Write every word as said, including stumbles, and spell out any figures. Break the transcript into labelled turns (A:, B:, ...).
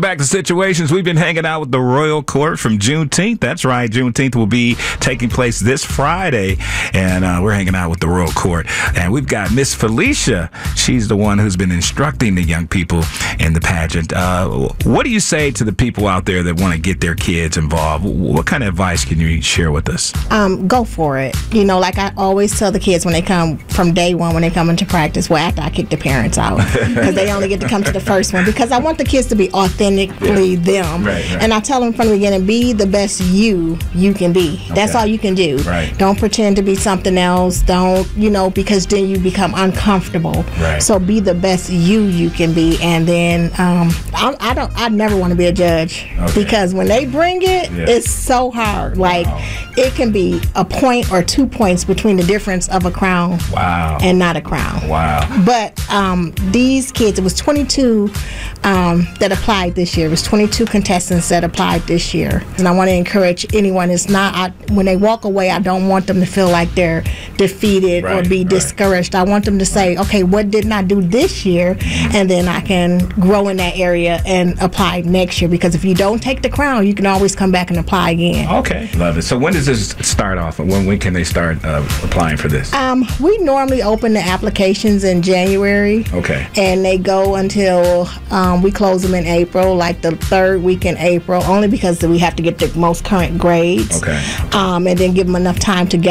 A: back to Situations. We've been hanging out with the Royal Court from Juneteenth. That's right. Juneteenth will be taking place this Friday, and uh, we're hanging out with the Royal Court. And we've got Miss Felicia. She's the one who's been instructing the young people in the pageant. Uh, what do you say to the people out there that want to get their kids involved? What kind of advice can you share with us?
B: Um, go for it. You know, like I always tell the kids when they come from day one, when they come into practice, well, after I kick the parents out, because they only get to come to the first one, because I want the kids to be authentically yeah. them.
A: Right, right.
B: And I tell them from the beginning, be the best you you can be. Okay. That's all you can do.
A: Right.
B: Don't pretend to be something else. Don't, you know, because then you become uncomfortable.
A: Right.
B: So be the best you you can be. And then um, I, I don't. I never want to be a judge,
A: okay.
B: because when they bring it,
A: yeah.
B: it's so hard. Like
A: wow.
B: it can be a point or two points between the difference of a crown
A: wow.
B: and not a crown.
A: Wow.
B: But um, these kids, it was twenty-two um, that applied this year. It was twenty-two contestants that applied this year. And I want to encourage anyone, it's not, I, when they walk away, I don't want them to feel like they're defeated
A: right,
B: or be
A: right.
B: discouraged. I want them to say, okay, what didn't I do this year? And then I can grow in that area and apply next year. Because if you don't take the crown, you can always come back and apply again.
A: Okay, love it. So when does this start off? When, when can they start uh, applying for this?
B: Um, we normally open the applications in January.
A: Okay.
B: And they go until um, we close them in April, like the third week in April, only because we have to get the most current grades.
A: Okay.
B: Um, and then give them enough time to get